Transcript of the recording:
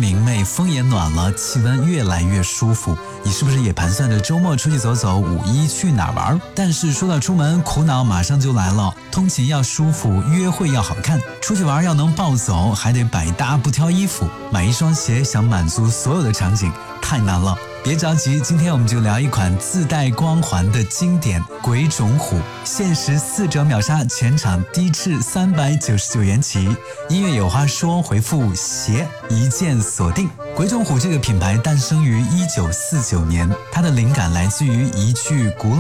明媚，风也暖了，气温越来越舒服。你是不是也盘算着周末出去走走，五一去哪儿玩？但是说到出门，苦恼马上就来了。通勤要舒服，约会要好看，出去玩要能暴走，还得百搭不挑衣服。买一双鞋想满足所有的场景，太难了。别着急，今天我们就聊一款自带光环的经典鬼冢虎，限时4折秒杀，全场低至399元起。音乐有话说，回复鞋一键锁定。鬼冢虎这个品牌诞生于1949年，它的灵感来自于一句古老